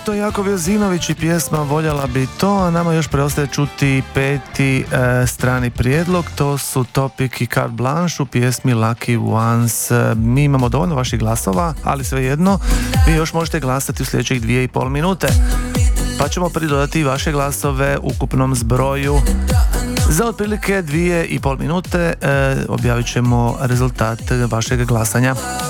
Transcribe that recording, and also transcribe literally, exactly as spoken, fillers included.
to je Jakov Jozinović i pjesma Voljela bi to, a nama još preostaje čuti peti e, strani prijedlog, to su Topic i Carte Blanche u pjesmi Lucky Ones. Mi imamo dovoljno vaših glasova, ali svejedno, vi još možete glasati u sljedećih dvije i pol minute, pa ćemo pridodati vaše glasove ukupnom zbroju. Za otprilike dvije i pol minute e, objavit ćemo rezultat vašeg glasanja.